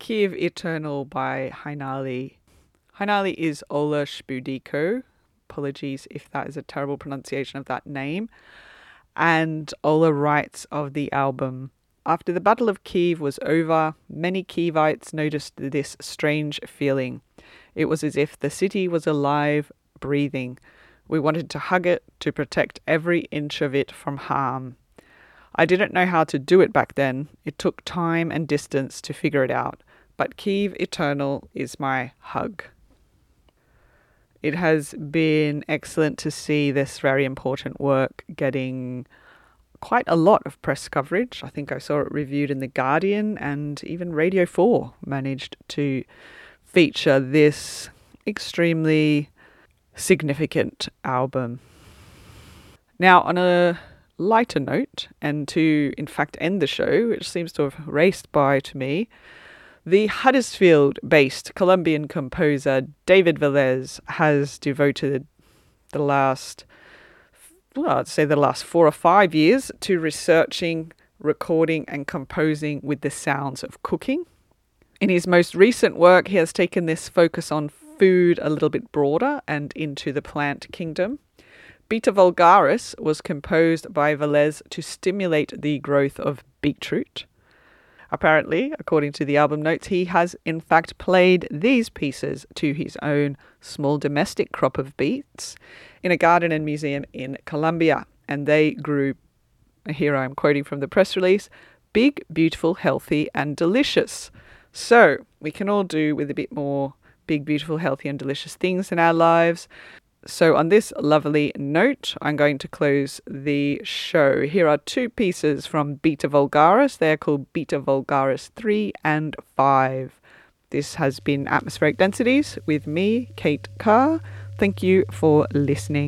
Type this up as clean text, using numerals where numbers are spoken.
Kiev Eternal by Heinali. Heinali is Ola Shbudiko. Apologies if that is a terrible pronunciation of that name. And Ola writes of the album, after the Battle of Kiev was over, many Kievites noticed this strange feeling. It was as if the city was alive, breathing. We wanted to hug it, to protect every inch of it from harm. I didn't know how to do it back then. It took time and distance to figure it out. But Kiev Eternal is my hug. It has been excellent to see this very important work getting quite a lot of press coverage. I think I saw it reviewed in The Guardian, and even Radio 4 managed to feature this extremely significant album. Now, on a lighter note, and to in fact end the show, which seems to have raced by to me, the Huddersfield-based Colombian composer David Velez has devoted the last 4 or 5 years to researching, recording and composing with the sounds of cooking. In his most recent work, he has taken this focus on food a little bit broader and into the plant kingdom. Beta Vulgaris was composed by Velez to stimulate the growth of beetroot. Apparently, according to the album notes, he has in fact played these pieces to his own small domestic crop of beets in a garden and museum in Colombia. And they grew, here I'm quoting from the press release, big, beautiful, healthy and delicious. So we can all do with a bit more big, beautiful, healthy and delicious things in our lives. So on this lovely note, I'm going to close the show. Here are 2 pieces from Beta Vulgaris. They're called Beta Vulgaris 3 and 5. This has been Atmospheric Densities with me, Kate Carr. Thank you for listening.